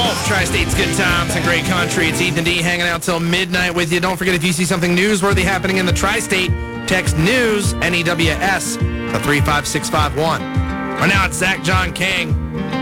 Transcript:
home. Tri-State's good times and great country. It's Ethan D hanging out till midnight with you. Don't forget, if you see something newsworthy happening in the Tri-State, text NEWS, N-E-W-S, to 35651. Right now, it's Zach John King.